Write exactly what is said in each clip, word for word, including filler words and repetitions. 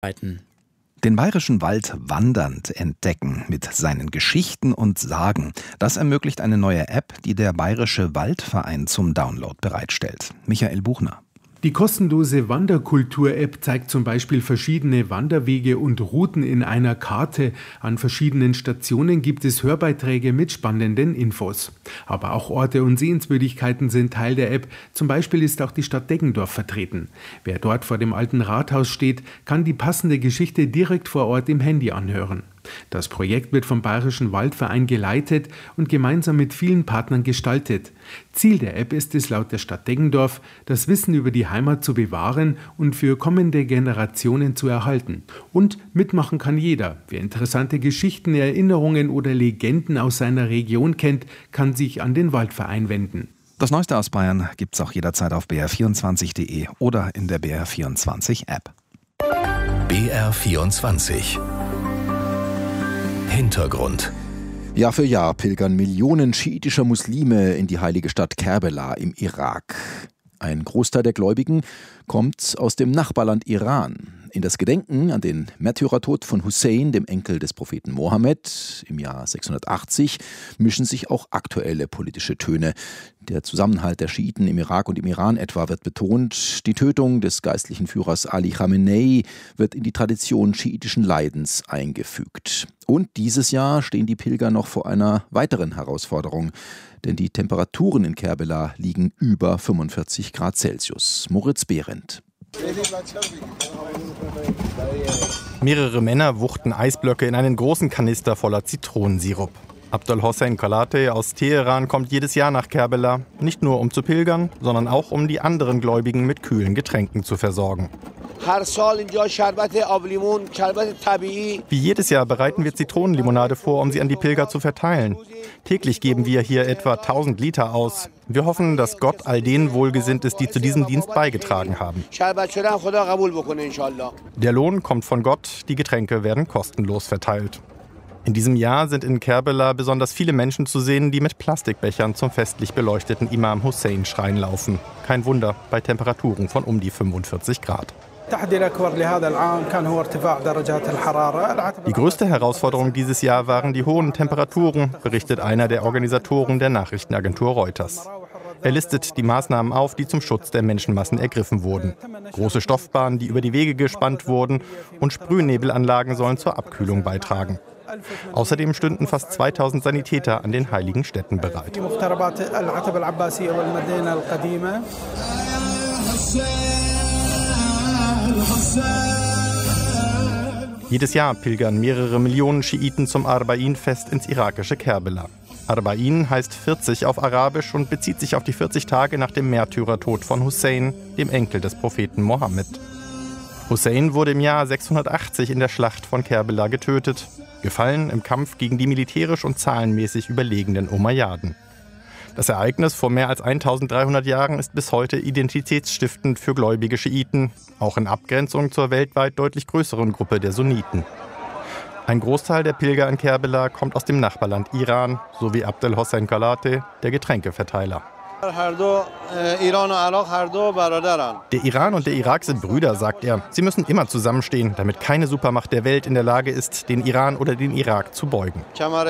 Den bayerischen Wald wandernd entdecken mit seinen Geschichten und Sagen. Das ermöglicht eine neue App, die der Bayerische Waldverein zum Download bereitstellt. Michael Buchner. Die kostenlose Wanderkultur-App zeigt zum Beispiel verschiedene Wanderwege und Routen in einer Karte. An verschiedenen Stationen gibt es Hörbeiträge mit spannenden Infos. Aber auch Orte und Sehenswürdigkeiten sind Teil der App. Zum Beispiel ist auch die Stadt Deggendorf vertreten. Wer dort vor dem alten Rathaus steht, kann die passende Geschichte direkt vor Ort im Handy anhören. Das Projekt wird vom Bayerischen Waldverein geleitet und gemeinsam mit vielen Partnern gestaltet. Ziel der App ist es laut der Stadt Deggendorf, das Wissen über die Heimat zu bewahren und für kommende Generationen zu erhalten. Und mitmachen kann jeder. Wer interessante Geschichten, Erinnerungen oder Legenden aus seiner Region kennt, kann sich an den Waldverein wenden. Das Neueste aus Bayern gibt's auch jederzeit auf b r vierundzwanzig punkt de oder in der B R vierundzwanzig App. B R vierundzwanzig Hintergrund. Jahr für Jahr pilgern Millionen schiitischer Muslime in die heilige Stadt Kerbela im Irak. Ein Großteil der Gläubigen kommt aus dem Nachbarland Iran. In das Gedenken an den Märtyrertod von Hussein, dem Enkel des Propheten Mohammed, im Jahr sechshundertachtzig, mischen sich auch aktuelle politische Töne. Der Zusammenhalt der Schiiten im Irak und im Iran etwa wird betont. Die Tötung des geistlichen Führers Ali Khamenei wird in die Tradition schiitischen Leidens eingefügt. Und dieses Jahr stehen die Pilger noch vor einer weiteren Herausforderung. Denn die Temperaturen in Kerbela liegen über fünfundvierzig Grad Celsius. Moritz Behrendt. Mehrere Männer wuchten Eisblöcke in einen großen Kanister voller Zitronensirup. Abdel Hossein Kalate aus Teheran kommt jedes Jahr nach Kerbela, nicht nur um zu pilgern, sondern auch um die anderen Gläubigen mit kühlen Getränken zu versorgen. Wie jedes Jahr bereiten wir Zitronenlimonade vor, um sie an die Pilger zu verteilen. Täglich geben wir hier etwa tausend Liter aus. Wir hoffen, dass Gott all denen wohlgesinnt ist, die zu diesem Dienst beigetragen haben. Der Lohn kommt von Gott, die Getränke werden kostenlos verteilt. In diesem Jahr sind in Kerbela besonders viele Menschen zu sehen, die mit Plastikbechern zum festlich beleuchteten Imam Hussein-Schrein laufen. Kein Wunder bei Temperaturen von um die fünfundvierzig Grad. Die größte Herausforderung dieses Jahr waren die hohen Temperaturen, berichtet einer der Organisatoren der Nachrichtenagentur Reuters. Er listet die Maßnahmen auf, die zum Schutz der Menschenmassen ergriffen wurden. Große Stoffbahnen, die über die Wege gespannt wurden, und Sprühnebelanlagen sollen zur Abkühlung beitragen. Außerdem stünden fast zweitausend Sanitäter an den heiligen Städten bereit. Jedes Jahr pilgern mehrere Millionen Schiiten zum Arba'in-Fest ins irakische Kerbela. Arba'in heißt vierzig auf Arabisch und bezieht sich auf die vierzig Tage nach dem Märtyrertod von Hussein, dem Enkel des Propheten Mohammed. Hussein wurde im Jahr sechshundertachtzig in der Schlacht von Kerbela getötet, gefallen im Kampf gegen die militärisch und zahlenmäßig überlegenen Umayyaden. Das Ereignis vor mehr als eintausenddreihundert Jahren ist bis heute identitätsstiftend für gläubige Schiiten, auch in Abgrenzung zur weltweit deutlich größeren Gruppe der Sunniten. Ein Großteil der Pilger in Kerbela kommt aus dem Nachbarland Iran, so wie Abdel Hossein Kalate, der Getränkeverteiler. Der Iran und der Irak sind Brüder, sagt er. Sie müssen immer zusammenstehen, damit keine Supermacht der Welt in der Lage ist, den Iran oder den Irak zu beugen.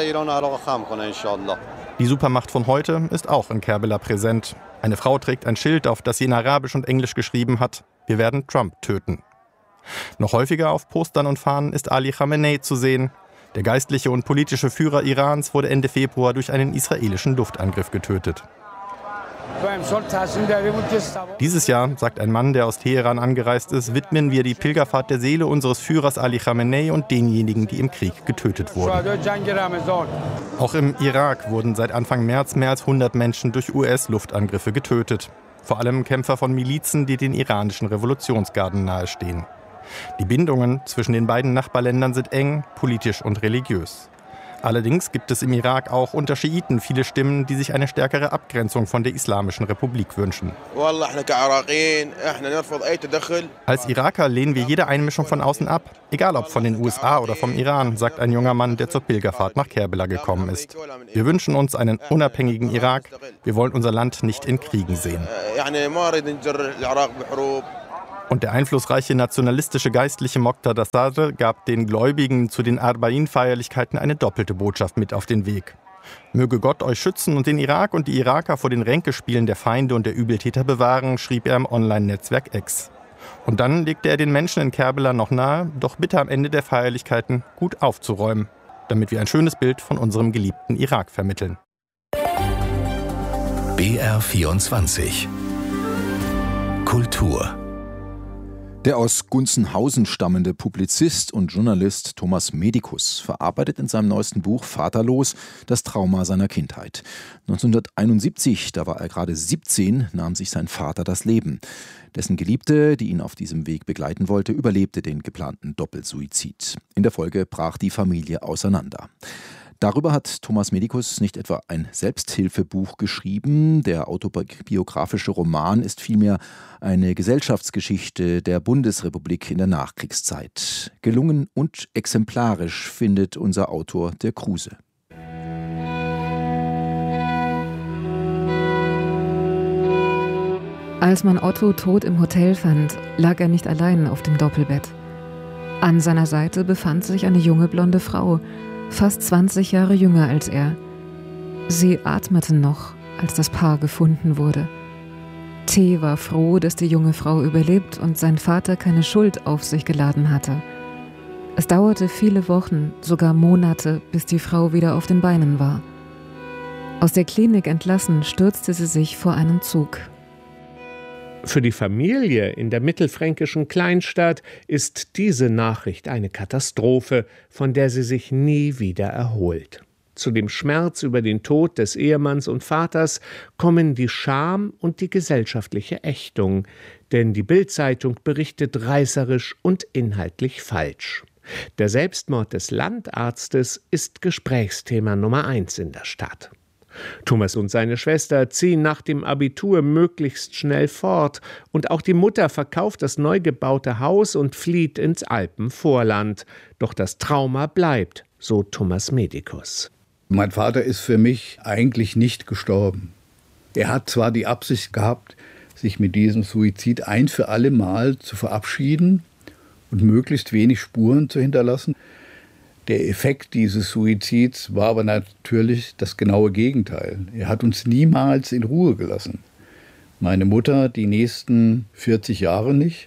Die Supermacht von heute ist auch in Kerbela präsent. Eine Frau trägt ein Schild, auf das sie in Arabisch und Englisch geschrieben hat: Wir werden Trump töten. Noch häufiger auf Postern und Fahnen ist Ali Khamenei zu sehen. Der geistliche und politische Führer Irans wurde Ende Februar durch einen israelischen Luftangriff getötet. Dieses Jahr, sagt ein Mann, der aus Teheran angereist ist, widmen wir die Pilgerfahrt der Seele unseres Führers Ali Khamenei und denjenigen, die im Krieg getötet wurden. Auch im Irak wurden seit Anfang März mehr als hundert Menschen durch U S-Luftangriffe getötet. Vor allem Kämpfer von Milizen, die den iranischen Revolutionsgarden nahestehen. Die Bindungen zwischen den beiden Nachbarländern sind eng, politisch und religiös. Allerdings gibt es im Irak auch unter Schiiten viele Stimmen, die sich eine stärkere Abgrenzung von der Islamischen Republik wünschen. Als Iraker lehnen wir jede Einmischung von außen ab, egal ob von den U S A oder vom Iran, sagt ein junger Mann, der zur Pilgerfahrt nach Kerbela gekommen ist. Wir wünschen uns einen unabhängigen Irak. Wir wollen unser Land nicht in Kriegen sehen. Und der einflussreiche nationalistische Geistliche Moqtada Sadr gab den Gläubigen zu den Arbain-Feierlichkeiten eine doppelte Botschaft mit auf den Weg. Möge Gott euch schützen und den Irak und die Iraker vor den Ränkespielen der Feinde und der Übeltäter bewahren, schrieb er im Online-Netzwerk X. Und dann legte er den Menschen in Kerbela noch nahe, doch bitte am Ende der Feierlichkeiten gut aufzuräumen, damit wir ein schönes Bild von unserem geliebten Irak vermitteln. B R vierundzwanzig Kultur. Der aus Gunzenhausen stammende Publizist und Journalist Thomas Medikus verarbeitet in seinem neuesten Buch Vaterlos das Trauma seiner Kindheit. neunzehnhunderteinundsiebzig, da war er gerade siebzehn, nahm sich sein Vater das Leben. Dessen Geliebte, die ihn auf diesem Weg begleiten wollte, überlebte den geplanten Doppelsuizid. In der Folge brach die Familie auseinander. Darüber hat Thomas Medikus nicht etwa ein Selbsthilfebuch geschrieben. Der autobiografische Roman ist vielmehr eine Gesellschaftsgeschichte der Bundesrepublik in der Nachkriegszeit. Gelungen und exemplarisch findet unser Autor der Kruse. Als man Otto tot im Hotel fand, lag er nicht allein auf dem Doppelbett. An seiner Seite befand sich eine junge blonde Frau, fast zwanzig Jahre jünger als er. Sie atmeten noch, als das Paar gefunden wurde. T. war froh, dass die junge Frau überlebt und sein Vater keine Schuld auf sich geladen hatte. Es dauerte viele Wochen, sogar Monate, bis die Frau wieder auf den Beinen war. Aus der Klinik entlassen, stürzte sie sich vor einen Zug. Für die Familie in der mittelfränkischen Kleinstadt ist diese Nachricht eine Katastrophe, von der sie sich nie wieder erholt. Zu dem Schmerz über den Tod des Ehemanns und Vaters kommen die Scham und die gesellschaftliche Ächtung, denn die Bild-Zeitung berichtet reißerisch und inhaltlich falsch. Der Selbstmord des Landarztes ist Gesprächsthema Nummer eins in der Stadt. Thomas und seine Schwester ziehen nach dem Abitur möglichst schnell fort und auch die Mutter verkauft das neu gebaute Haus und flieht ins Alpenvorland. Doch das Trauma bleibt, so Thomas Medikus. Mein Vater ist für mich eigentlich nicht gestorben. Er hat zwar die Absicht gehabt, sich mit diesem Suizid ein für alle Mal zu verabschieden und möglichst wenig Spuren zu hinterlassen. Der Effekt dieses Suizids war aber natürlich das genaue Gegenteil. Er hat uns niemals in Ruhe gelassen. Meine Mutter die nächsten vierzig Jahre nicht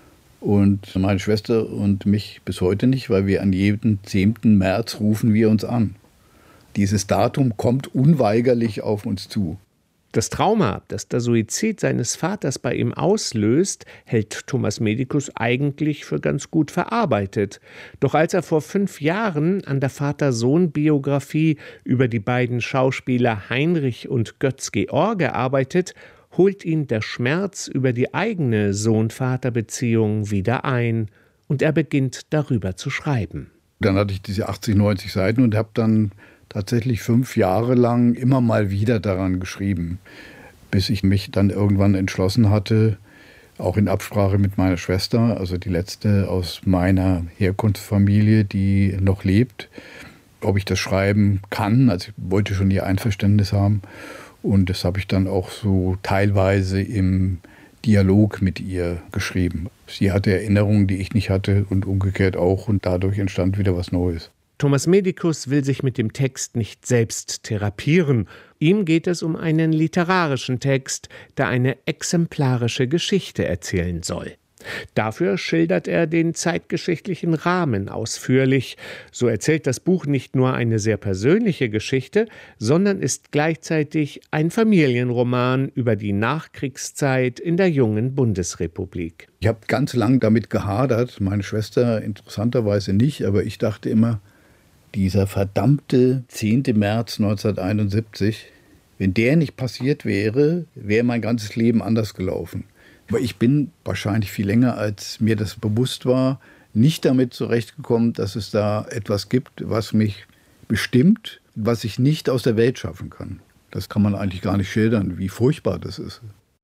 und meine Schwester und mich bis heute nicht, weil wir an jedem zehnten März rufen wir uns an. Dieses Datum kommt unweigerlich auf uns zu. Das Trauma, das der Suizid seines Vaters bei ihm auslöst, hält Thomas Medikus eigentlich für ganz gut verarbeitet. Doch als er vor fünf Jahren an der Vater-Sohn-Biografie über die beiden Schauspieler Heinrich und Götz-George arbeitet, holt ihn der Schmerz über die eigene Sohn-Vater-Beziehung wieder ein und er beginnt darüber zu schreiben. Dann hatte ich diese achtzig, neunzig Seiten und habe dann tatsächlich fünf Jahre lang immer mal wieder daran geschrieben, bis ich mich dann irgendwann entschlossen hatte, auch in Absprache mit meiner Schwester, also die letzte aus meiner Herkunftsfamilie, die noch lebt, ob ich das schreiben kann. Also ich wollte schon ihr Einverständnis haben und das habe ich dann auch so teilweise im Dialog mit ihr geschrieben. Sie hatte Erinnerungen, die ich nicht hatte und umgekehrt auch und dadurch entstand wieder was Neues. Thomas Medikus will sich mit dem Text nicht selbst therapieren. Ihm geht es um einen literarischen Text, der eine exemplarische Geschichte erzählen soll. Dafür schildert er den zeitgeschichtlichen Rahmen ausführlich. So erzählt das Buch nicht nur eine sehr persönliche Geschichte, sondern ist gleichzeitig ein Familienroman über die Nachkriegszeit in der jungen Bundesrepublik. Ich habe ganz lang damit gehadert, meine Schwester interessanterweise nicht, aber ich dachte immer, dieser verdammte zehnten März neunzehnhunderteinundsiebzig, wenn der nicht passiert wäre, wäre mein ganzes Leben anders gelaufen. Aber ich bin wahrscheinlich viel länger, als mir das bewusst war, nicht damit zurechtgekommen, dass es da etwas gibt, was mich bestimmt, was ich nicht aus der Welt schaffen kann. Das kann man eigentlich gar nicht schildern, wie furchtbar das ist.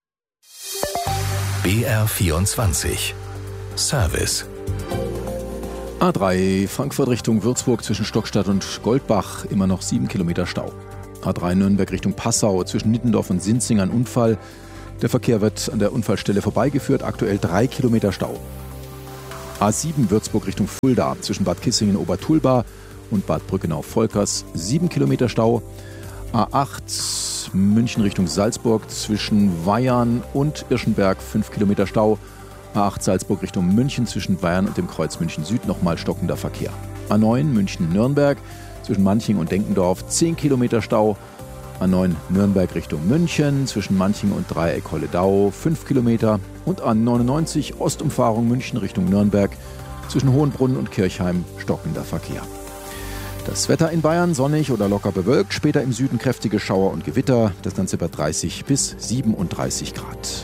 B R vierundzwanzig Service. A drei Frankfurt Richtung Würzburg zwischen Stockstadt und Goldbach, immer noch sieben Kilometer Stau. A drei Nürnberg Richtung Passau zwischen Nittendorf und Sinzing ein Unfall. Der Verkehr wird an der Unfallstelle vorbeigeführt, aktuell drei Kilometer Stau. A sieben Würzburg Richtung Fulda zwischen Bad Kissingen-Obertulba und Bad Brückenau-Volkers, sieben Kilometer Stau. A acht München Richtung Salzburg zwischen Weyarn und Irschenberg, fünf Kilometer Stau. A acht Salzburg Richtung München zwischen Weyarn und dem Kreuz München Süd nochmal stockender Verkehr. A neun München-Nürnberg zwischen Manching und Denkendorf, zehn Kilometer Stau. A neun Nürnberg Richtung München zwischen Manching und Dreieck-Holledau, fünf Kilometer. Und A neunundneunzig Ostumfahrung München Richtung Nürnberg zwischen Hohenbrunn und Kirchheim stockender Verkehr. Das Wetter in Bayern sonnig oder locker bewölkt, später im Süden kräftige Schauer und Gewitter, das Ganze bei dreißig bis siebenunddreißig Grad.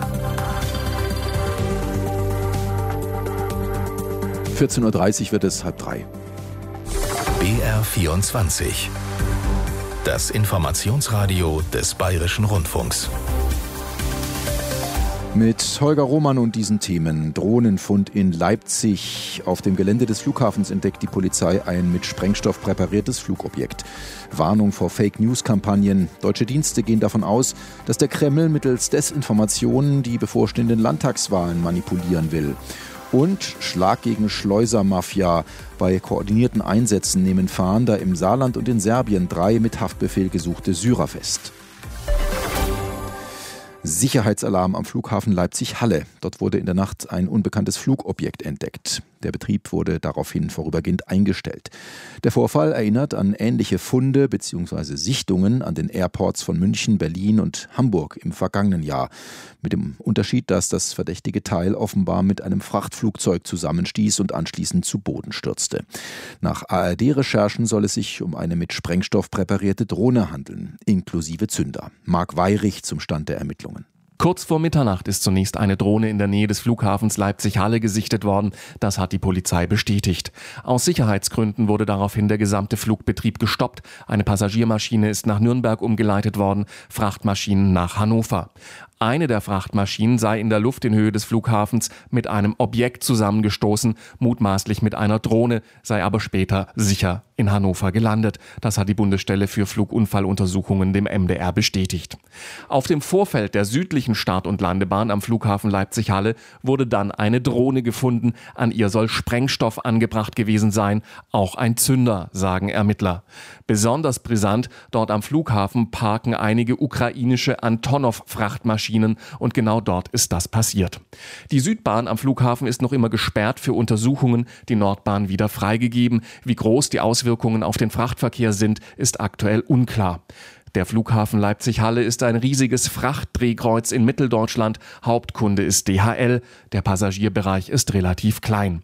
vierzehn Uhr dreißig wird es halb drei. B R vierundzwanzig. Das Informationsradio des Bayerischen Rundfunks. Mit Holger Roman und diesen Themen. Drohnenfund in Leipzig. Auf dem Gelände des Flughafens entdeckt die Polizei ein mit Sprengstoff präpariertes Flugobjekt. Warnung vor Fake-News-Kampagnen. Deutsche Dienste gehen davon aus, dass der Kreml mittels Desinformationen die bevorstehenden Landtagswahlen manipulieren will. Und Schlag gegen Schleusermafia. Bei koordinierten Einsätzen nehmen Fahnder im Saarland und in Serbien drei mit Haftbefehl gesuchte Syrer fest. Sicherheitsalarm am Flughafen Leipzig-Halle. Dort wurde in der Nacht ein unbekanntes Flugobjekt entdeckt. Der Betrieb wurde daraufhin vorübergehend eingestellt. Der Vorfall erinnert an ähnliche Funde bzw. Sichtungen an den Airports von München, Berlin und Hamburg im vergangenen Jahr. Mit dem Unterschied, dass das verdächtige Teil offenbar mit einem Frachtflugzeug zusammenstieß und anschließend zu Boden stürzte. Nach A R D-Recherchen soll es sich um eine mit Sprengstoff präparierte Drohne handeln, inklusive Zünder. Marc Weyrich zum Stand der Ermittlungen. Kurz vor Mitternacht ist zunächst eine Drohne in der Nähe des Flughafens Leipzig-Halle gesichtet worden. Das hat die Polizei bestätigt. Aus Sicherheitsgründen wurde daraufhin der gesamte Flugbetrieb gestoppt. Eine Passagiermaschine ist nach Nürnberg umgeleitet worden, Frachtmaschinen nach Hannover. Eine der Frachtmaschinen sei in der Luft in Höhe des Flughafens mit einem Objekt zusammengestoßen, mutmaßlich mit einer Drohne, sei aber später sicher in Hannover gelandet. Das hat die Bundesstelle für Flugunfalluntersuchungen dem M D R bestätigt. Auf dem Vorfeld der südlichen Start- und Landebahn am Flughafen Leipzig-Halle wurde dann eine Drohne gefunden. An ihr soll Sprengstoff angebracht gewesen sein, auch ein Zünder, sagen Ermittler. Besonders brisant, dort am Flughafen parken einige ukrainische Antonov-Frachtmaschinen und genau dort ist das passiert. Die Südbahn am Flughafen ist noch immer gesperrt für Untersuchungen, die Nordbahn wieder freigegeben. Wie groß die Auswirkungen auf den Frachtverkehr sind, ist aktuell unklar. Der Flughafen Leipzig-Halle ist ein riesiges Frachtdrehkreuz in Mitteldeutschland. Hauptkunde ist D H L. Der Passagierbereich ist relativ klein.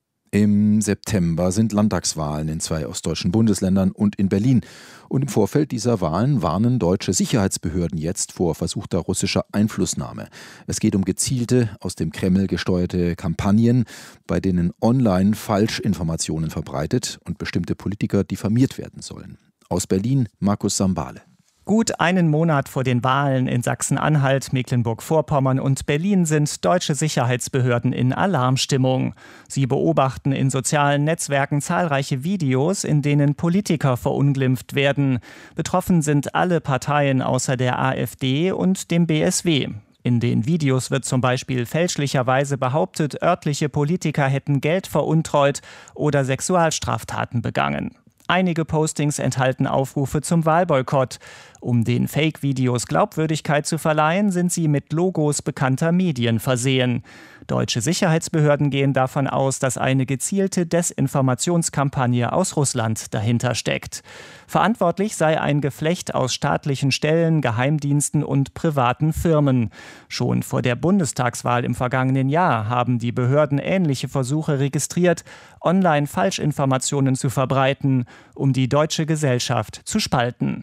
Im September sind Landtagswahlen in zwei ostdeutschen Bundesländern und in Berlin. Und im Vorfeld dieser Wahlen warnen deutsche Sicherheitsbehörden jetzt vor versuchter russischer Einflussnahme. Es geht um gezielte, aus dem Kreml gesteuerte Kampagnen, bei denen online Falschinformationen verbreitet und bestimmte Politiker diffamiert werden sollen. Aus Berlin Markus Sambale. Gut einen Monat vor den Wahlen in Sachsen-Anhalt, Mecklenburg-Vorpommern und Berlin sind deutsche Sicherheitsbehörden in Alarmstimmung. Sie beobachten in sozialen Netzwerken zahlreiche Videos, in denen Politiker verunglimpft werden. Betroffen sind alle Parteien außer der AfD und dem B S W. In den Videos wird zum Beispiel fälschlicherweise behauptet, örtliche Politiker hätten Geld veruntreut oder Sexualstraftaten begangen. Einige Postings enthalten Aufrufe zum Wahlboykott. Um den Fake-Videos Glaubwürdigkeit zu verleihen, sind sie mit Logos bekannter Medien versehen. Deutsche Sicherheitsbehörden gehen davon aus, dass eine gezielte Desinformationskampagne aus Russland dahinter steckt. Verantwortlich sei ein Geflecht aus staatlichen Stellen, Geheimdiensten und privaten Firmen. Schon vor der Bundestagswahl im vergangenen Jahr haben die Behörden ähnliche Versuche registriert, online Falschinformationen zu verbreiten, um die deutsche Gesellschaft zu spalten.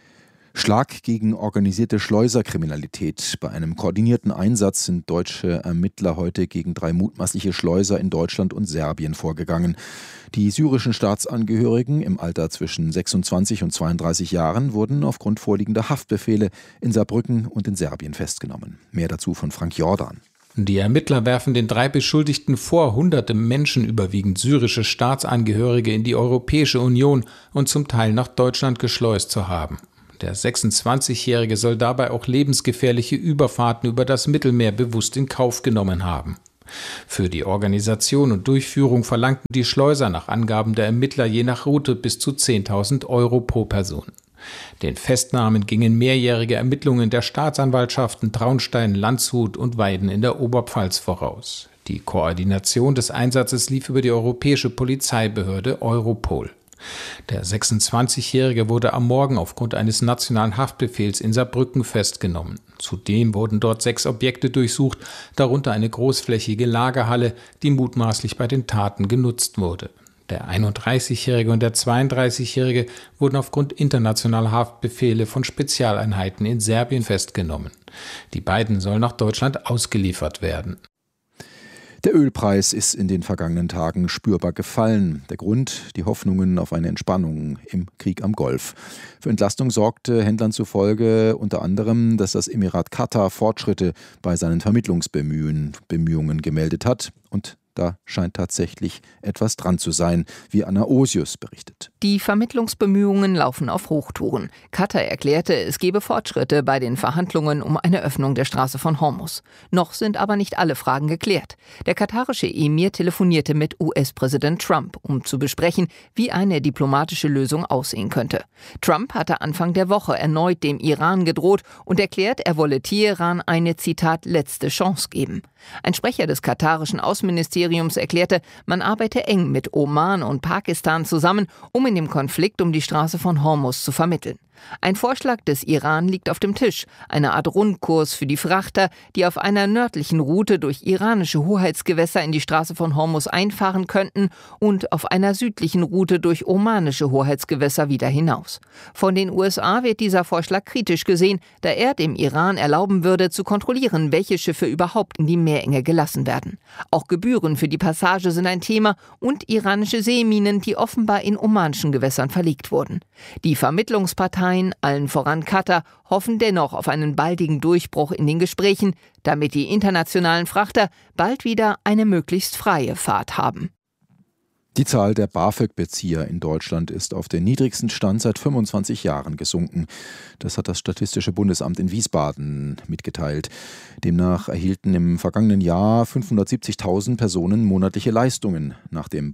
Schlag gegen organisierte Schleuserkriminalität. Bei einem koordinierten Einsatz sind deutsche Ermittler heute gegen drei mutmaßliche Schleuser in Deutschland und Serbien vorgegangen. Die syrischen Staatsangehörigen im Alter zwischen sechsundzwanzig und zweiunddreißig Jahren wurden aufgrund vorliegender Haftbefehle in Saarbrücken und in Serbien festgenommen. Mehr dazu von Frank Jordan. Die Ermittler werfen den drei Beschuldigten vor, hunderte Menschen, überwiegend syrische Staatsangehörige, in die Europäische Union und zum Teil nach Deutschland geschleust zu haben. Der sechsundzwanzigjährige soll dabei auch lebensgefährliche Überfahrten über das Mittelmeer bewusst in Kauf genommen haben. Für die Organisation und Durchführung verlangten die Schleuser nach Angaben der Ermittler je nach Route bis zu zehntausend Euro pro Person. Den Festnahmen gingen mehrjährige Ermittlungen der Staatsanwaltschaften Traunstein, Landshut und Weiden in der Oberpfalz voraus. Die Koordination des Einsatzes lief über die europäische Polizeibehörde Europol. Der sechsundzwanzigjährige wurde am Morgen aufgrund eines nationalen Haftbefehls in Saarbrücken festgenommen. Zudem wurden dort sechs Objekte durchsucht, darunter eine großflächige Lagerhalle, die mutmaßlich bei den Taten genutzt wurde. Der einunddreißigjährige und der zweiunddreißigjährige wurden aufgrund internationaler Haftbefehle von Spezialeinheiten in Serbien festgenommen. Die beiden sollen nach Deutschland ausgeliefert werden. Der Ölpreis ist in den vergangenen Tagen spürbar gefallen. Der Grund, die Hoffnungen auf eine Entspannung im Krieg am Golf. Für Entlastung sorgte Händlern zufolge unter anderem, dass das Emirat Katar Fortschritte bei seinen Vermittlungsbemühungen Bemühungen gemeldet hat. Und da scheint tatsächlich etwas dran zu sein, wie Anna Osius berichtet. Die Vermittlungsbemühungen laufen auf Hochtouren. Katar erklärte, es gebe Fortschritte bei den Verhandlungen um eine Öffnung der Straße von Hormuz. Noch sind aber nicht alle Fragen geklärt. Der katarische Emir telefonierte mit U S-Präsident Trump, um zu besprechen, wie eine diplomatische Lösung aussehen könnte. Trump hatte Anfang der Woche erneut dem Iran gedroht und erklärt, er wolle Teheran eine, Zitat, letzte Chance geben. Ein Sprecher des katarischen Außenministeriums erklärte, man arbeite eng mit Oman und Pakistan zusammen, um in dem Konflikt um die Straße von Hormuz zu vermitteln. Ein Vorschlag des Iran liegt auf dem Tisch, eine Art Rundkurs für die Frachter, die auf einer nördlichen Route durch iranische Hoheitsgewässer in die Straße von Hormuz einfahren könnten und auf einer südlichen Route durch omanische Hoheitsgewässer wieder hinaus. Von den U S A wird dieser Vorschlag kritisch gesehen, da er dem Iran erlauben würde, zu kontrollieren, welche Schiffe überhaupt in die Meerenge gelassen werden. Auch Gebühren für die Passage sind ein Thema und iranische Seeminen, die offenbar in omanischen Gewässern verlegt wurden. Die Vermittlungsparteien, allen voran Katar, hoffen dennoch auf einen baldigen Durchbruch in den Gesprächen, damit die internationalen Frachter bald wieder eine möglichst freie Fahrt haben. Die Zahl der BAföG-Bezieher in Deutschland ist auf den niedrigsten Stand seit fünfundzwanzig Jahren gesunken. Das hat das Statistische Bundesamt in Wiesbaden mitgeteilt. Demnach erhielten im vergangenen Jahr fünfhundertsiebzigtausend Personen monatliche Leistungen nach dem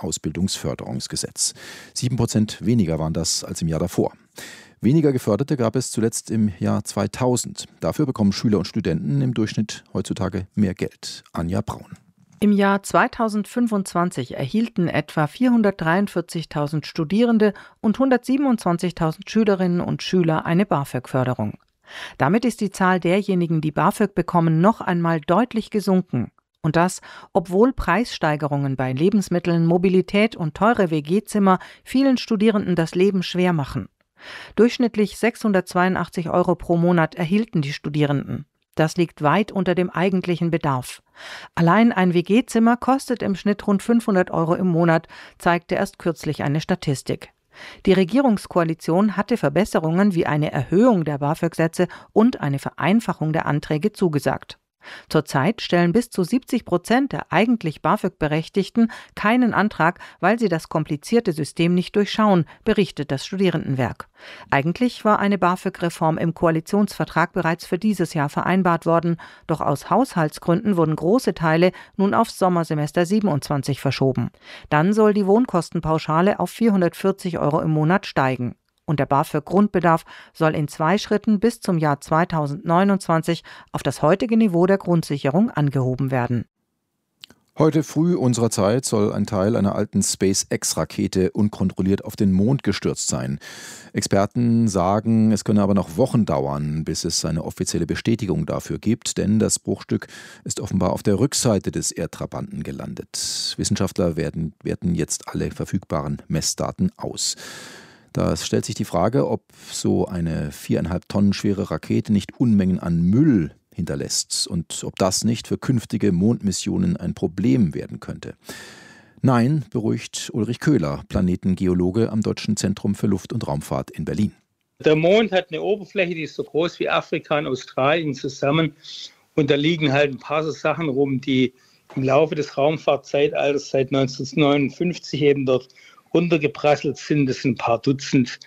Bundesausbildungsförderungsgesetz. Sieben Prozent weniger waren das als im Jahr davor. Weniger Geförderte gab es zuletzt im Jahr zweitausend. Dafür bekommen Schüler und Studenten im Durchschnitt heutzutage mehr Geld. Anja Braun. Im Jahr zweitausendfünfundzwanzig erhielten etwa vierhundertdreiundvierzigtausend Studierende und hundertsiebenundzwanzigtausend Schülerinnen und Schüler eine BAföG-Förderung. Damit ist die Zahl derjenigen, die BAföG bekommen, noch einmal deutlich gesunken. Und das, obwohl Preissteigerungen bei Lebensmitteln, Mobilität und teure W G-Zimmer vielen Studierenden das Leben schwer machen. Durchschnittlich sechshundertzweiundachtzig Euro pro Monat erhielten die Studierenden. Das liegt weit unter dem eigentlichen Bedarf. Allein ein W G-Zimmer kostet im Schnitt rund fünfhundert Euro im Monat, zeigte erst kürzlich eine Statistik. Die Regierungskoalition hatte Verbesserungen wie eine Erhöhung der BAföG-Sätze und eine Vereinfachung der Anträge zugesagt. Zurzeit stellen bis zu siebzig Prozent der eigentlich BAföG-Berechtigten keinen Antrag, weil sie das komplizierte System nicht durchschauen, berichtet das Studierendenwerk. Eigentlich war eine BAföG-Reform im Koalitionsvertrag bereits für dieses Jahr vereinbart worden, doch aus Haushaltsgründen wurden große Teile nun aufs Sommersemester siebenundzwanzig verschoben. Dann soll die Wohnkostenpauschale auf vierhundertvierzig Euro im Monat steigen. Und der BAföG-Grundbedarf soll in zwei Schritten bis zum Jahr zweitausendneunundzwanzig auf das heutige Niveau der Grundsicherung angehoben werden. Heute früh unserer Zeit soll ein Teil einer alten SpaceX-Rakete unkontrolliert auf den Mond gestürzt sein. Experten sagen, es könne aber noch Wochen dauern, bis es eine offizielle Bestätigung dafür gibt, denn das Bruchstück ist offenbar auf der Rückseite des Erdtrabanten gelandet. Wissenschaftler werden, werten jetzt alle verfügbaren Messdaten aus. Da stellt sich die Frage, ob so eine viereinhalb Tonnen schwere Rakete nicht Unmengen an Müll hinterlässt und ob das nicht für künftige Mondmissionen ein Problem werden könnte. Nein, beruhigt Ulrich Köhler, Planetengeologe am Deutschen Zentrum für Luft- und Raumfahrt in Berlin. Der Mond hat eine Oberfläche, die ist so groß wie Afrika und Australien zusammen. Und da liegen halt ein paar so Sachen rum, die im Laufe des Raumfahrtzeitalters seit neunzehnhundertneunundfünfzig eben dort runtergeprasselt sind. Das sind ein paar Dutzend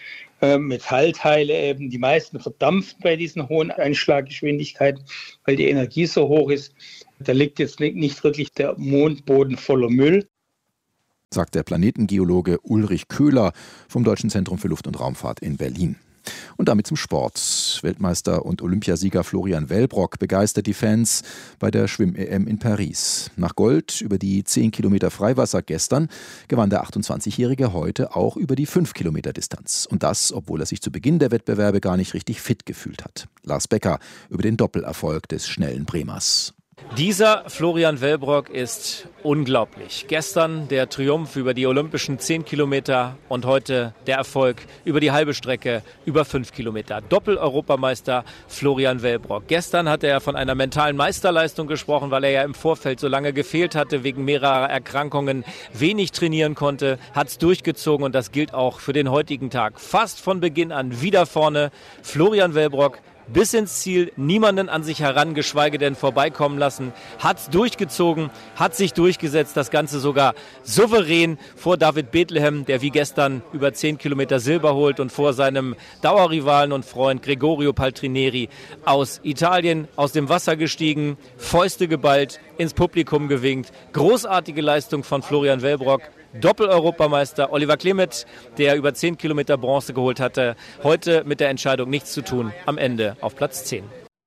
äh, Metallteile eben. Die meisten verdampfen bei diesen hohen Einschlaggeschwindigkeiten, weil die Energie so hoch ist. Da liegt jetzt nicht wirklich der Mondboden voller Müll, sagt der Planetengeologe Ulrich Köhler vom Deutschen Zentrum für Luft- und Raumfahrt in Berlin. Und damit zum Sport. Weltmeister und Olympiasieger Florian Wellbrock begeistert die Fans bei der Schwimm-E M in Paris. Nach Gold über die zehn Kilometer Freiwasser gestern gewann der achtundzwanzigjährige heute auch über die fünf Kilometer Distanz. Und das, obwohl er sich zu Beginn der Wettbewerbe gar nicht richtig fit gefühlt hat. Lars Becker über den Doppelerfolg des schnellen Bremers. Dieser Florian Wellbrock ist unglaublich. Gestern der Triumph über die olympischen zehn Kilometer und heute der Erfolg über die halbe Strecke, über fünf Kilometer. Doppel-Europameister Florian Wellbrock. Gestern hat er von einer mentalen Meisterleistung gesprochen, weil er ja im Vorfeld so lange gefehlt hatte, wegen mehrerer Erkrankungen, wenig trainieren konnte, hat es durchgezogen und das gilt auch für den heutigen Tag. Fast von Beginn an wieder vorne Florian Wellbrock. Bis ins Ziel, niemanden an sich heran, geschweige denn vorbeikommen lassen, hat's durchgezogen, hat sich durchgesetzt, das Ganze sogar souverän vor David Bethlehem, der wie gestern über zehn Kilometer Silber holt und vor seinem Dauerrivalen und Freund Gregorio Paltrineri aus Italien aus dem Wasser gestiegen, Fäuste geballt, ins Publikum gewinkt. Großartige Leistung von Florian Wellbrock. Doppel-Europameister Oliver Klemet, der über zehn Kilometer Bronze geholt hatte, heute mit der Entscheidung nichts zu tun, am Ende auf Platz zehn.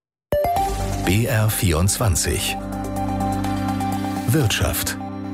B R vierundzwanzig Wirtschaft.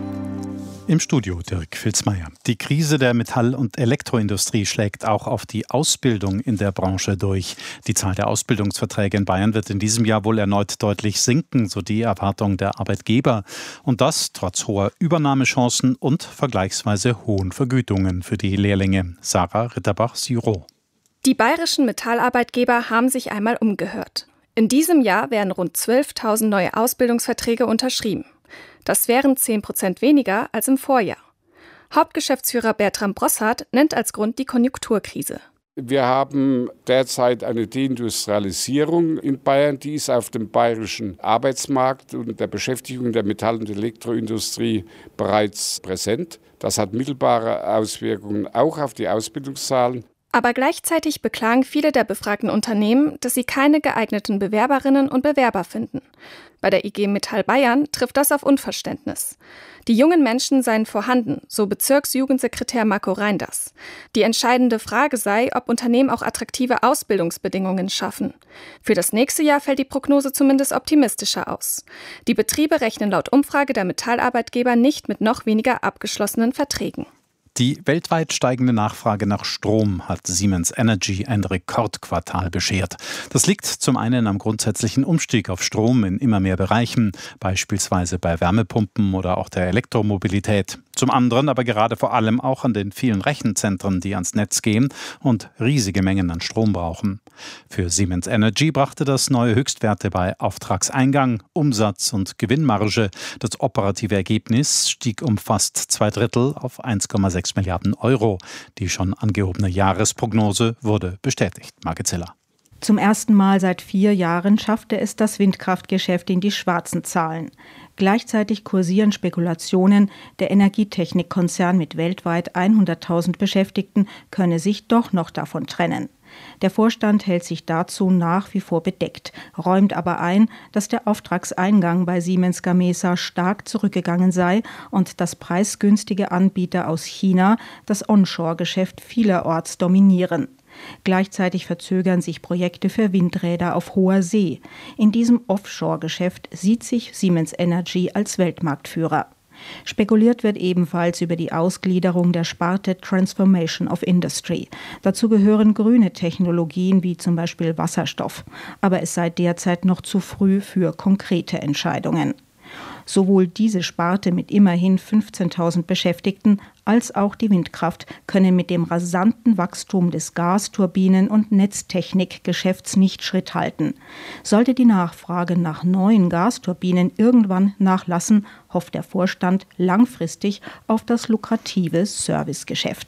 Im Studio Dirk Filzmeier. Die Krise der Metall- und Elektroindustrie schlägt auch auf die Ausbildung in der Branche durch. Die Zahl der Ausbildungsverträge in Bayern wird in diesem Jahr wohl erneut deutlich sinken, so die Erwartung der Arbeitgeber. Und das trotz hoher Übernahmechancen und vergleichsweise hohen Vergütungen für die Lehrlinge. Sarah Ritterbach-Siro. Die bayerischen Metallarbeitgeber haben sich einmal umgehört. In diesem Jahr werden rund zwölftausend neue Ausbildungsverträge unterschrieben. Das wären zehn Prozent weniger als im Vorjahr. Hauptgeschäftsführer Bertram Brossart nennt als Grund die Konjunkturkrise. Wir haben derzeit eine Deindustrialisierung in Bayern, die ist auf dem bayerischen Arbeitsmarkt und der Beschäftigung der Metall- und Elektroindustrie bereits präsent. Das hat mittelbare Auswirkungen auch auf die Ausbildungszahlen. Aber gleichzeitig beklagen viele der befragten Unternehmen, dass sie keine geeigneten Bewerberinnen und Bewerber finden. Bei der I G Metall Bayern trifft das auf Unverständnis. Die jungen Menschen seien vorhanden, so Bezirksjugendsekretär Marco Reinders. Die entscheidende Frage sei, ob Unternehmen auch attraktive Ausbildungsbedingungen schaffen. Für das nächste Jahr fällt die Prognose zumindest optimistischer aus. Die Betriebe rechnen laut Umfrage der Metallarbeitgeber nicht mit noch weniger abgeschlossenen Verträgen. Die weltweit steigende Nachfrage nach Strom hat Siemens Energy ein Rekordquartal beschert. Das liegt zum einen am grundsätzlichen Umstieg auf Strom in immer mehr Bereichen, beispielsweise bei Wärmepumpen oder auch der Elektromobilität. Zum anderen aber gerade vor allem auch an den vielen Rechenzentren, die ans Netz gehen und riesige Mengen an Strom brauchen. Für Siemens Energy brachte das neue Höchstwerte bei Auftragseingang, Umsatz und Gewinnmarge. Das operative Ergebnis stieg um fast zwei Drittel auf eins Komma sechs Milliarden Euro. Die schon angehobene Jahresprognose wurde bestätigt. Margit Zeller. Zum ersten Mal seit vier Jahren schaffte es das Windkraftgeschäft in die schwarzen Zahlen. Gleichzeitig kursieren Spekulationen, der Energietechnikkonzern mit weltweit hunderttausend Beschäftigten könne sich doch noch davon trennen. Der Vorstand hält sich dazu nach wie vor bedeckt, räumt aber ein, dass der Auftragseingang bei Siemens Gamesa stark zurückgegangen sei und dass preisgünstige Anbieter aus China das Onshore-Geschäft vielerorts dominieren. Gleichzeitig verzögern sich Projekte für Windräder auf hoher See. In diesem Offshore-Geschäft sieht sich Siemens Energy als Weltmarktführer. Spekuliert wird ebenfalls über die Ausgliederung der Sparte Transformation of Industry. Dazu gehören grüne Technologien wie zum Beispiel Wasserstoff. Aber es sei derzeit noch zu früh für konkrete Entscheidungen. Sowohl diese Sparte mit immerhin fünfzehntausend Beschäftigten als auch die Windkraft können mit dem rasanten Wachstum des Gasturbinen- und Netztechnikgeschäfts nicht Schritt halten. Sollte die Nachfrage nach neuen Gasturbinen irgendwann nachlassen, hofft der Vorstand langfristig auf das lukrative Servicegeschäft.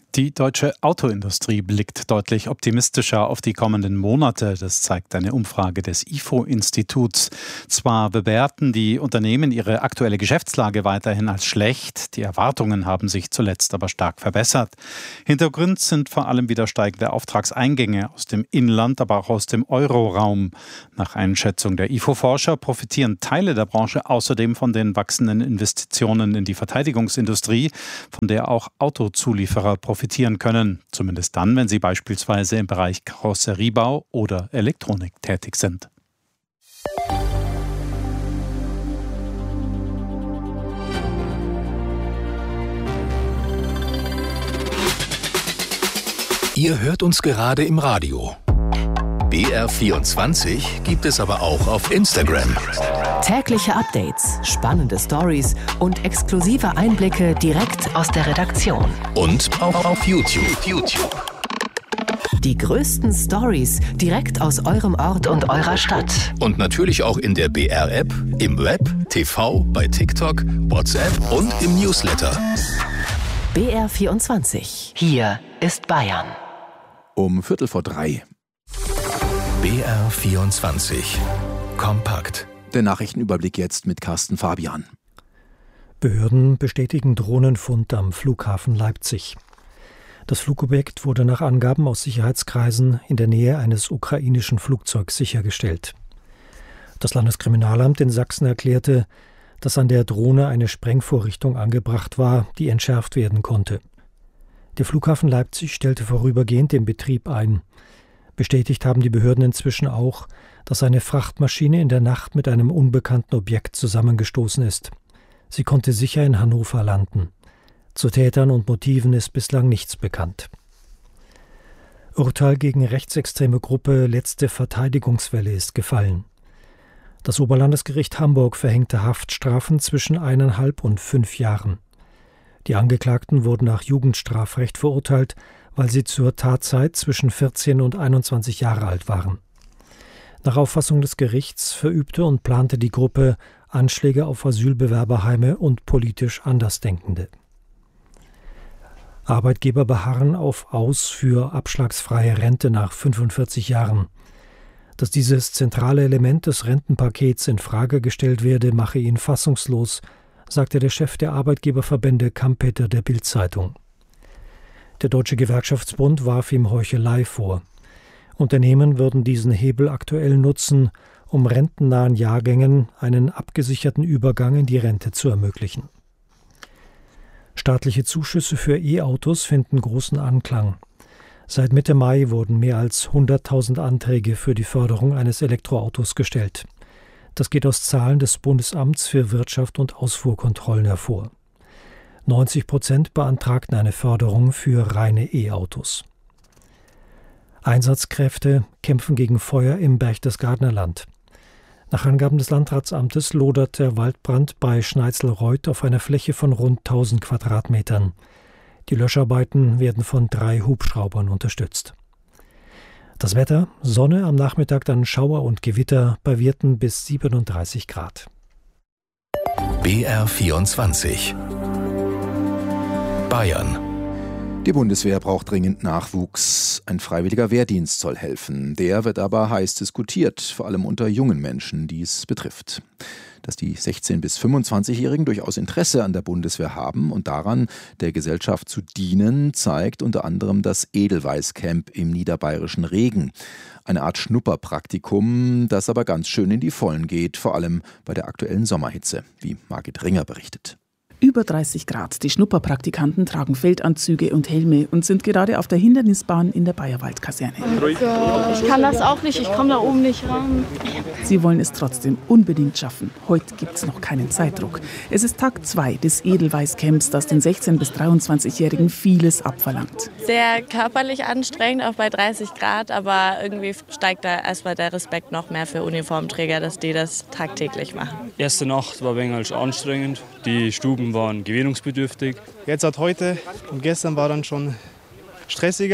Die deutsche Autoindustrie blickt deutlich optimistischer auf die kommenden Monate. Das zeigt eine Umfrage des I F O-Instituts. Zwar bewerten die Unternehmen ihre aktuelle Geschäftslage weiterhin als schlecht. Die Erwartungen haben sich zuletzt aber stark verbessert. Hintergrund sind vor allem wieder steigende Auftragseingänge aus dem Inland, aber auch aus dem Euroraum. Nach Einschätzung der I F O-Forscher profitieren Teile der Branche außerdem von den wachsenden Investitionen in die Verteidigungsindustrie, von der auch Autozulieferer profitieren. profitieren können, zumindest dann, wenn sie beispielsweise im Bereich Karosseriebau oder Elektronik tätig sind. Ihr hört uns gerade im Radio. B R vierundzwanzig gibt es aber auch auf Instagram. Tägliche Updates, spannende Stories und exklusive Einblicke direkt aus der Redaktion. Und auch auf YouTube. YouTube. Die größten Stories direkt aus eurem Ort und eurer Stadt. Und natürlich auch in der B R-App, im Web, T V, bei TikTok, WhatsApp und im Newsletter. B R vierundzwanzig. Hier ist Bayern. Um Viertel vor drei. B R vierundzwanzig. Kompakt. Der Nachrichtenüberblick jetzt mit Carsten Fabian. Behörden bestätigen Drohnenfund am Flughafen Leipzig. Das Flugobjekt wurde nach Angaben aus Sicherheitskreisen in der Nähe eines ukrainischen Flugzeugs sichergestellt. Das Landeskriminalamt in Sachsen erklärte, dass an der Drohne eine Sprengvorrichtung angebracht war, die entschärft werden konnte. Der Flughafen Leipzig stellte vorübergehend den Betrieb ein. Bestätigt haben die Behörden inzwischen auch, dass eine Frachtmaschine in der Nacht mit einem unbekannten Objekt zusammengestoßen ist. Sie konnte sicher in Hannover landen. Zu Tätern und Motiven ist bislang nichts bekannt. Urteil gegen rechtsextreme Gruppe Letzte Verteidigungswelle ist gefallen. Das Oberlandesgericht Hamburg verhängte Haftstrafen zwischen eineinhalb und fünf Jahren. Die Angeklagten wurden nach Jugendstrafrecht verurteilt, weil sie zur Tatzeit zwischen vierzehn und einundzwanzig Jahre alt waren. Nach Auffassung des Gerichts verübte und plante die Gruppe Anschläge auf Asylbewerberheime und politisch Andersdenkende. Arbeitgeber beharren auf Aus für abschlagsfreie Rente nach fünfundvierzig Jahren. Dass dieses zentrale Element des Rentenpakets in Frage gestellt werde, mache ihn fassungslos, sagte der Chef der Arbeitgeberverbände Kampeter der Bild-Zeitung. Der Deutsche Gewerkschaftsbund warf ihm Heuchelei vor. Unternehmen würden diesen Hebel aktuell nutzen, um rentennahen Jahrgängen einen abgesicherten Übergang in die Rente zu ermöglichen. Staatliche Zuschüsse für E-Autos finden großen Anklang. Seit Mitte Mai wurden mehr als hunderttausend Anträge für die Förderung eines Elektroautos gestellt. Das geht aus Zahlen des Bundesamts für Wirtschaft und Ausfuhrkontrollen hervor. neunzig Prozent beantragten eine Förderung für reine E-Autos. Einsatzkräfte kämpfen gegen Feuer im Berchtesgadener Land. Nach Angaben des Landratsamtes lodert der Waldbrand bei Schneitzelreuth auf einer Fläche von rund tausend Quadratmetern. Die Löscharbeiten werden von drei Hubschraubern unterstützt. Das Wetter: Sonne, am Nachmittag dann Schauer und Gewitter bei Werten bis siebenunddreißig Grad. B R vierundzwanzig. Bayern. Die Bundeswehr braucht dringend Nachwuchs. Ein freiwilliger Wehrdienst soll helfen. Der wird aber heiß diskutiert, vor allem unter jungen Menschen, die es betrifft. Dass die sechzehn- bis fünfundzwanzigjährigen durchaus Interesse an der Bundeswehr haben und daran, der Gesellschaft zu dienen, zeigt unter anderem das Edelweiß-Camp im niederbayerischen Regen. Eine Art Schnupperpraktikum, das aber ganz schön in die Vollen geht, vor allem bei der aktuellen Sommerhitze, wie Margit Ringer berichtet. Über dreißig Grad. Die Schnupperpraktikanten tragen Feldanzüge und Helme und sind gerade auf der Hindernisbahn in der Bayerwald-Kaserne. Ich kann das auch nicht, ich komme da oben nicht ran. Sie wollen es trotzdem unbedingt schaffen. Heute gibt es noch keinen Zeitdruck. Es ist Tag zwei des Edelweiß-Camps, das den sechzehn- bis dreiundzwanzigjährigen vieles abverlangt. Sehr körperlich anstrengend, auch bei dreißig Grad, aber irgendwie steigt da erstmal der Respekt noch mehr für Uniformträger, dass die das tagtäglich machen. Erste Nacht war ein wenig anstrengend. Die Stuben waren gewöhnungsbedürftig. Jetzt hat heute und gestern war dann schon stressiger.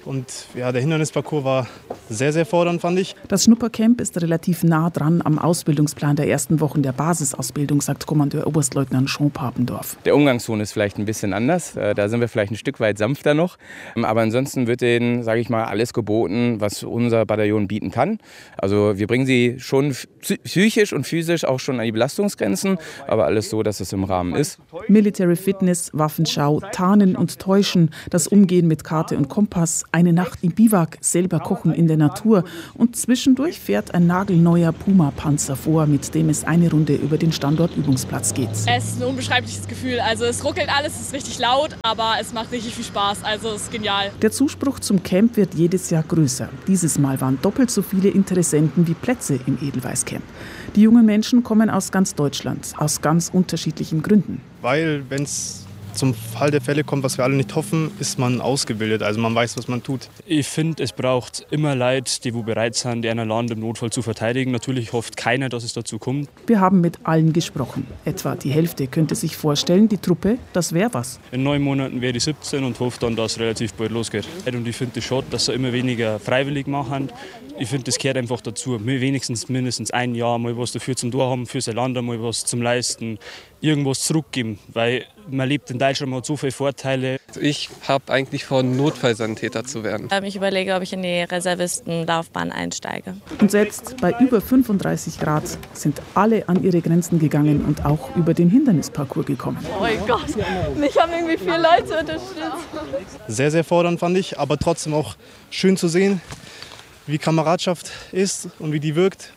Und ja, der Hindernisparcours war sehr, sehr fordernd, fand ich. Das Schnuppercamp ist relativ nah dran am Ausbildungsplan der ersten Wochen der Basisausbildung, sagt Kommandeur Oberstleutnant Sean Papendorf. Der Umgangston ist vielleicht ein bisschen anders. Da sind wir vielleicht ein Stück weit sanfter noch. Aber ansonsten wird denen, sage ich mal, alles geboten, was unser Bataillon bieten kann. Also wir bringen sie schon psychisch und physisch auch schon an die Belastungsgrenzen, aber alles so, dass es im Rahmen ist. Military Fitness, Waffenschau, Tarnen und Täuschen, das Umgehen mit Karte und Kompass, eine Nacht im Biwak, selber kochen in der Natur und zwischendurch fährt ein nagelneuer Puma-Panzer vor, mit dem es eine Runde über den Standortübungsplatz geht. Es ist ein unbeschreibliches Gefühl. Also es ruckelt alles, es ist richtig laut, aber es macht richtig viel Spaß. Also es ist genial. Der Zuspruch zum Camp wird jedes Jahr größer. Dieses Mal waren doppelt so viele Interessenten wie Plätze im Edelweiß-Camp. Die jungen Menschen kommen aus ganz Deutschland, aus ganz unterschiedlichen Gründen. Weil, wenn es zum Fall der Fälle kommt, was wir alle nicht hoffen, ist man ausgebildet. Also man weiß, was man tut. Ich finde, es braucht immer Leute, die wo bereit sind, ihr Land im Notfall zu verteidigen. Natürlich hofft keiner, dass es dazu kommt. Wir haben mit allen gesprochen. Etwa die Hälfte könnte sich vorstellen, die Truppe, das wäre was. In neun Monaten wäre ich siebzehn und hoffe dann, dass es relativ bald losgeht. Und ich finde es schade, dass sie immer weniger freiwillig machen. Ich finde, das gehört einfach dazu. Wir wenigstens mindestens ein Jahr mal was dafür zum Tun haben, für sein Land mal was zum Leisten, irgendwas zurückgeben, weil man lebt in Deutschland, man hat so viele Vorteile. Ich habe eigentlich vor, Notfallsanitäter zu werden. Ich überlege, ob ich in die Reservistenlaufbahn einsteige. Und selbst bei über fünfunddreißig Grad sind alle an ihre Grenzen gegangen und auch über den Hindernisparcours gekommen. Oh mein Gott, mich haben irgendwie vier Leute unterstützt. Sehr, sehr fordernd fand ich, aber trotzdem auch schön zu sehen, wie Kameradschaft ist und wie die wirkt.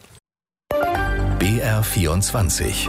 B R vierundzwanzig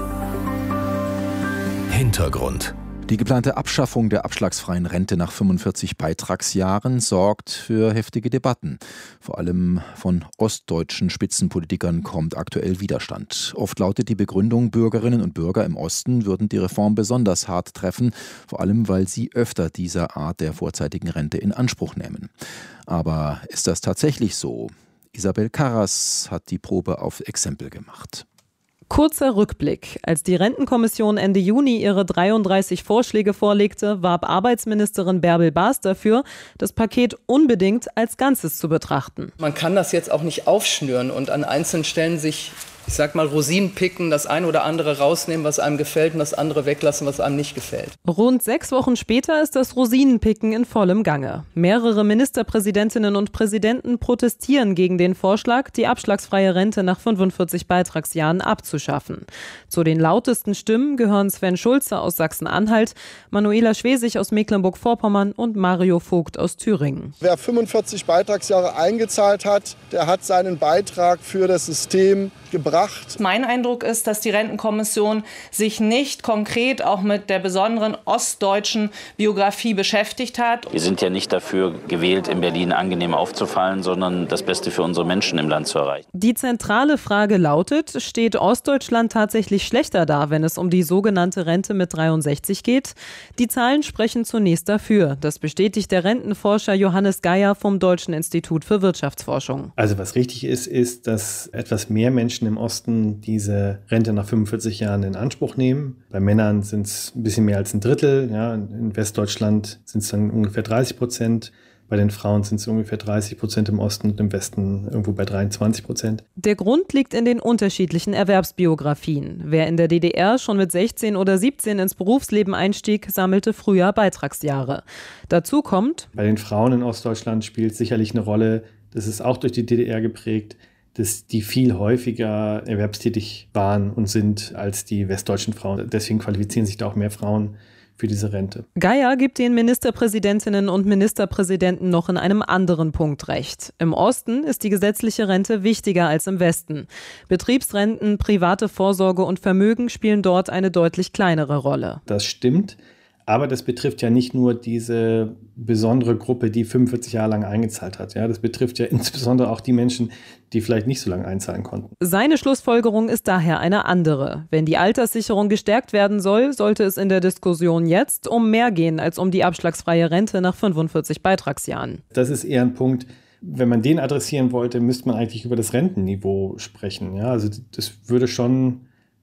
Hintergrund. Die geplante Abschaffung der abschlagsfreien Rente nach fünfundvierzig Beitragsjahren sorgt für heftige Debatten. Vor allem von ostdeutschen Spitzenpolitikern kommt aktuell Widerstand. Oft lautet die Begründung, Bürgerinnen und Bürger im Osten würden die Reform besonders hart treffen, vor allem weil sie öfter diese Art der vorzeitigen Rente in Anspruch nehmen. Aber ist das tatsächlich so? Isabel Karras hat die Probe auf Exempel gemacht. Kurzer Rückblick. Als die Rentenkommission Ende Juni ihre dreiunddreißig Vorschläge vorlegte, warb Arbeitsministerin Bärbel Baas dafür, das Paket unbedingt als Ganzes zu betrachten. Man kann das jetzt auch nicht aufschnüren und an einzelnen Stellen sich, ich sag mal, Rosinen picken, das eine oder andere rausnehmen, was einem gefällt und das andere weglassen, was einem nicht gefällt. Rund sechs Wochen später ist das Rosinenpicken in vollem Gange. Mehrere Ministerpräsidentinnen und Präsidenten protestieren gegen den Vorschlag, die abschlagsfreie Rente nach fünfundvierzig Beitragsjahren abzuschaffen. Zu den lautesten Stimmen gehören Sven Schulze aus Sachsen-Anhalt, Manuela Schwesig aus Mecklenburg-Vorpommern und Mario Vogt aus Thüringen. Wer fünfundvierzig Beitragsjahre eingezahlt hat, der hat seinen Beitrag für das System gebracht. Mein Eindruck ist, dass die Rentenkommission sich nicht konkret auch mit der besonderen ostdeutschen Biografie beschäftigt hat. Wir sind ja nicht dafür gewählt, in Berlin angenehm aufzufallen, sondern das Beste für unsere Menschen im Land zu erreichen. Die zentrale Frage lautet, steht Ostdeutschland tatsächlich schlechter da, wenn es um die sogenannte Rente mit dreiundsechzig geht? Die Zahlen sprechen zunächst dafür. Das bestätigt der Rentenforscher Johannes Geier vom Deutschen Institut für Wirtschaftsforschung. Also was richtig ist, ist, dass etwas mehr Menschen im Osten diese Rente nach fünfundvierzig Jahren in Anspruch nehmen. Bei Männern sind es ein bisschen mehr als ein Drittel. Ja, in Westdeutschland sind es dann ungefähr dreißig Prozent. Bei den Frauen sind es ungefähr dreißig Prozent im Osten und im Westen irgendwo bei dreiundzwanzig Prozent. Der Grund liegt in den unterschiedlichen Erwerbsbiografien. Wer in der D D R schon mit sechzehn oder siebzehn ins Berufsleben einstieg, sammelte früher Beitragsjahre. Dazu kommt: Bei den Frauen in Ostdeutschland spielt sicherlich eine Rolle, das ist auch durch die D D R geprägt, dass die viel häufiger erwerbstätig waren und sind als die westdeutschen Frauen. Deswegen qualifizieren sich da auch mehr Frauen für diese Rente. Geier gibt den Ministerpräsidentinnen und Ministerpräsidenten noch in einem anderen Punkt recht. Im Osten ist die gesetzliche Rente wichtiger als im Westen. Betriebsrenten, private Vorsorge und Vermögen spielen dort eine deutlich kleinere Rolle. Das stimmt. Aber das betrifft ja nicht nur diese besondere Gruppe, die fünfundvierzig Jahre lang eingezahlt hat. Ja, das betrifft ja insbesondere auch die Menschen, die vielleicht nicht so lange einzahlen konnten. Seine Schlussfolgerung ist daher eine andere. Wenn die Alterssicherung gestärkt werden soll, sollte es in der Diskussion jetzt um mehr gehen als um die abschlagsfreie Rente nach fünfundvierzig Beitragsjahren. Das ist eher ein Punkt, wenn man den adressieren wollte, müsste man eigentlich über das Rentenniveau sprechen. Ja, also das würde schon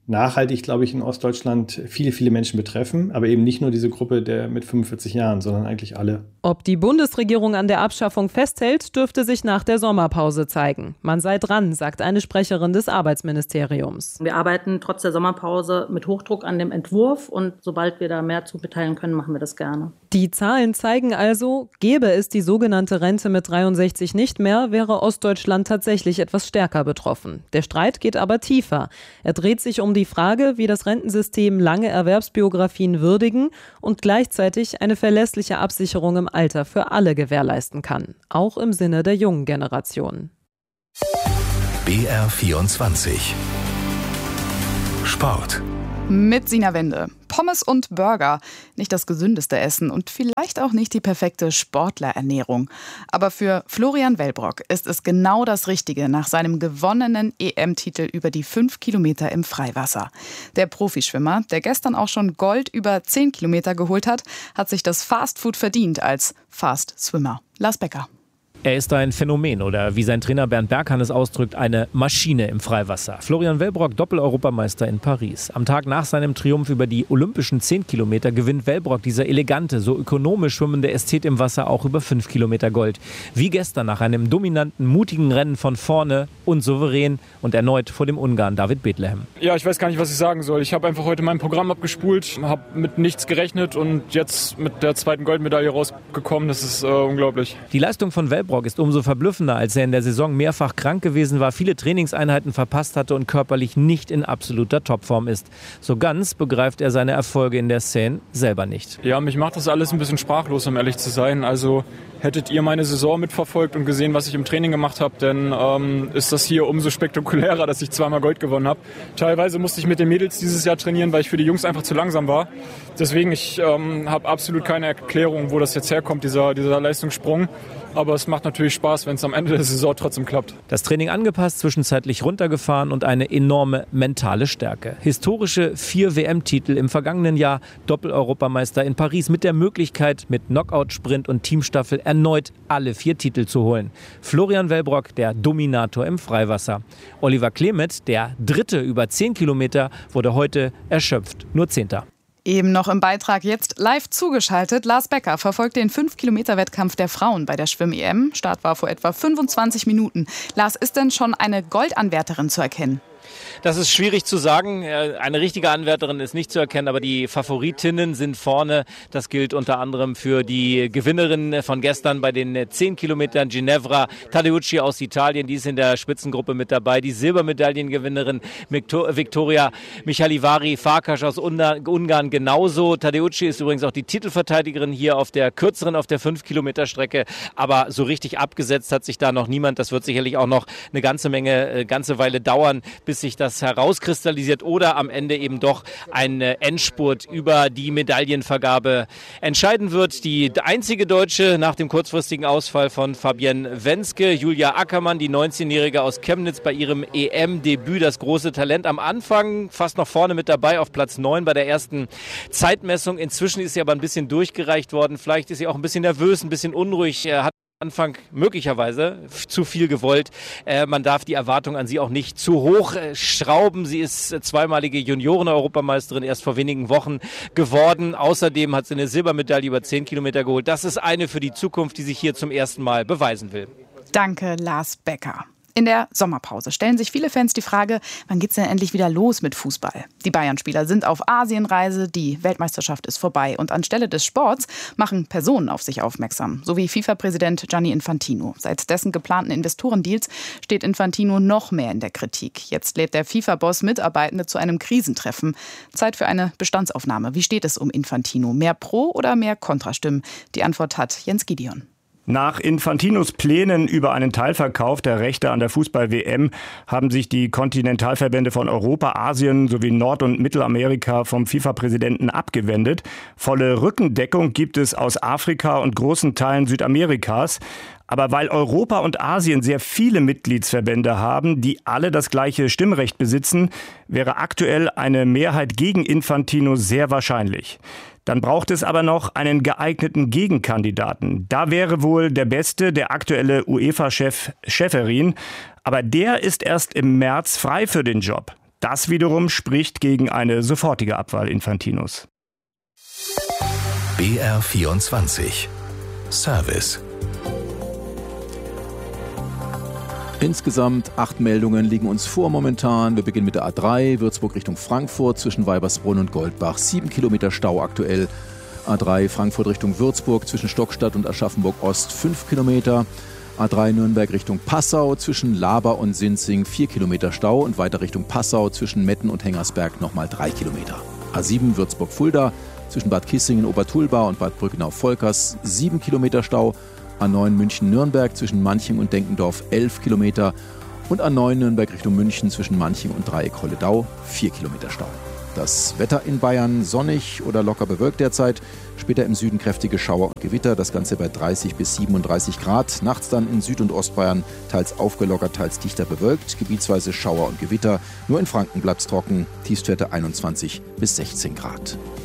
nachhaltig, glaube ich, in Ostdeutschland viele, viele Menschen betreffen, aber eben nicht nur diese Gruppe der mit fünfundvierzig Jahren, sondern eigentlich alle. Ob die Bundesregierung an der Abschaffung festhält, dürfte sich nach der Sommerpause zeigen. Man sei dran, sagt eine Sprecherin des Arbeitsministeriums. Wir arbeiten trotz der Sommerpause mit Hochdruck an dem Entwurf und sobald wir da mehr zu mitteilen können, machen wir das gerne. Die Zahlen zeigen also, gäbe es die sogenannte Rente mit dreiundsechzig nicht mehr, wäre Ostdeutschland tatsächlich etwas stärker betroffen. Der Streit geht aber tiefer. Er dreht sich um die Frage, wie das Rentensystem lange Erwerbsbiografien würdigen und gleichzeitig eine verlässliche Absicherung im Alter für alle gewährleisten kann, auch im Sinne der jungen Generation. B R vierundzwanzig Sport. Mit Sina Wende. Pommes und Burger. Nicht das gesündeste Essen und vielleicht auch nicht die perfekte Sportlerernährung. Aber für Florian Wellbrock ist es genau das Richtige nach seinem gewonnenen E M-Titel über die fünf Kilometer im Freiwasser. Der Profischwimmer, der gestern auch schon Gold über zehn Kilometer geholt hat, hat sich das Fastfood verdient als Fast Swimmer. Lars Becker. Er ist ein Phänomen oder wie sein Trainer Bernd Berghahn es ausdrückt, eine Maschine im Freiwasser. Florian Wellbrock, Doppel-Europameister in Paris. Am Tag nach seinem Triumph über die olympischen zehn Kilometer gewinnt Wellbrock, dieser elegante, so ökonomisch schwimmende Ästhet im Wasser, auch über fünf Kilometer Gold. Wie gestern nach einem dominanten, mutigen Rennen von vorne und souverän und erneut vor dem Ungarn David Bethlehem. Ja, ich weiß gar nicht, was ich sagen soll. Ich habe einfach heute mein Programm abgespult, habe mit nichts gerechnet und jetzt mit der zweiten Goldmedaille rausgekommen. Das ist äh, unglaublich. Die Leistung von Wellbrock ist umso verblüffender, als er in der Saison mehrfach krank gewesen war, viele Trainingseinheiten verpasst hatte und körperlich nicht in absoluter Topform ist. So ganz begreift er seine Erfolge in der Szene selber nicht. Ja, mich macht das alles ein bisschen sprachlos, um ehrlich zu sein. Also hättet ihr meine Saison mitverfolgt und gesehen, was ich im Training gemacht habe, dann ähm, ist das hier umso spektakulärer, dass ich zweimal Gold gewonnen habe. Teilweise musste ich mit den Mädels dieses Jahr trainieren, weil ich für die Jungs einfach zu langsam war. Deswegen, ich ähm, habe absolut keine Erklärung, wo das jetzt herkommt, dieser, dieser Leistungssprung. Aber es macht natürlich Spaß, wenn es am Ende der Saison trotzdem klappt. Das Training angepasst, zwischenzeitlich runtergefahren und eine enorme mentale Stärke. Historische vier W M-Titel im vergangenen Jahr, Doppel-Europameister in Paris mit der Möglichkeit, mit Knockout-Sprint und Teamstaffel erneut alle vier Titel zu holen. Florian Wellbrock, der Dominator im Freiwasser. Oliver Klemet, der Dritte über zehn Kilometer, wurde heute erschöpft, nur Zehnter. Eben noch im Beitrag jetzt live zugeschaltet. Lars Becker verfolgt den fünf Kilometer Wettkampf der Frauen bei der Schwimm-E M. Start war vor etwa fünfundzwanzig Minuten. Lars, ist denn schon eine Goldanwärterin zu erkennen? Das ist schwierig zu sagen. Eine richtige Anwärterin ist nicht zu erkennen, aber die Favoritinnen sind vorne. Das gilt unter anderem für die Gewinnerin von gestern bei den zehn Kilometern, Ginevra Tadeucci aus Italien. Die ist in der Spitzengruppe mit dabei. Die Silbermedaillengewinnerin Viktoria Michalivari-Farkas aus Ungarn genauso. Tadeucci ist übrigens auch die Titelverteidigerin hier auf der kürzeren, auf der fünf Kilometer Strecke. Aber so richtig abgesetzt hat sich da noch niemand. Das wird sicherlich auch noch eine ganze Menge, eine ganze Weile dauern, bis sich das herauskristallisiert oder am Ende eben doch ein Endspurt über die Medaillenvergabe entscheiden wird. Die einzige Deutsche nach dem kurzfristigen Ausfall von Fabienne Wenske, Julia Ackermann, die neunzehnjährige aus Chemnitz, bei ihrem E M-Debüt, das große Talent am Anfang, fast noch vorne mit dabei auf Platz neun bei der ersten Zeitmessung. Inzwischen ist sie aber ein bisschen durchgereicht worden. Vielleicht ist sie auch ein bisschen nervös, ein bisschen unruhig, hat Anfang möglicherweise zu viel gewollt. Äh, man darf die Erwartung an sie auch nicht zu hoch äh, schrauben. Sie ist äh, zweimalige Junioren-Europameisterin, erst vor wenigen Wochen geworden. Außerdem hat sie eine Silbermedaille über zehn Kilometer geholt. Das ist eine für die Zukunft, die sich hier zum ersten Mal beweisen will. Danke, Lars Becker. In der Sommerpause stellen sich viele Fans die Frage, wann geht's denn endlich wieder los mit Fußball? Die Bayern-Spieler sind auf Asienreise, die Weltmeisterschaft ist vorbei und anstelle des Sports machen Personen auf sich aufmerksam, so wie FIFA-Präsident Gianni Infantino. Seit dessen geplanten Investorendeals steht Infantino noch mehr in der Kritik. Jetzt lädt der FIFA-Boss Mitarbeitende zu einem Krisentreffen. Zeit für eine Bestandsaufnahme. Wie steht es um Infantino? Mehr Pro- oder mehr Kontrastimmen? Die Antwort hat Jens Gideon. Nach Infantinos Plänen über einen Teilverkauf der Rechte an der Fußball-W M haben sich die Kontinentalverbände von Europa, Asien sowie Nord- und Mittelamerika vom FIFA-Präsidenten abgewendet. Volle Rückendeckung gibt es aus Afrika und großen Teilen Südamerikas. Aber weil Europa und Asien sehr viele Mitgliedsverbände haben, die alle das gleiche Stimmrecht besitzen, wäre aktuell eine Mehrheit gegen Infantino sehr wahrscheinlich. Dann braucht es aber noch einen geeigneten Gegenkandidaten. Da wäre wohl der Beste, der aktuelle UEFA-Chef Schäferin. Aber der ist erst im März frei für den Job. Das wiederum spricht gegen eine sofortige Abwahl Infantinos. B R vierundzwanzig Service. Insgesamt acht Meldungen liegen uns vor momentan. Wir beginnen mit der A drei, Würzburg Richtung Frankfurt zwischen Weibersbrunn und Goldbach. Sieben Kilometer Stau aktuell. A drei Frankfurt Richtung Würzburg zwischen Stockstadt und Aschaffenburg Ost fünf Kilometer. A drei Nürnberg Richtung Passau zwischen Laber und Sinzing vier Kilometer Stau und weiter Richtung Passau zwischen Metten und Hengersberg nochmal drei Kilometer. A sieben Würzburg-Fulda zwischen Bad Kissingen, Obertulba und Bad Brückenau-Volkers sieben Kilometer Stau. A neun München-Nürnberg zwischen Manching und Denkendorf elf Kilometer und A neun Nürnberg Richtung München zwischen Manching und Dreieck-Holledau vier Kilometer Stau. Das Wetter in Bayern sonnig oder locker bewölkt derzeit, später im Süden kräftige Schauer und Gewitter, das Ganze bei dreißig bis siebenunddreißig Grad. Nachts dann in Süd- und Ostbayern teils aufgelockert, teils dichter bewölkt, gebietsweise Schauer und Gewitter. Nur in Franken bleibt es trocken, Tiefstwerte einundzwanzig bis sechzehn Grad.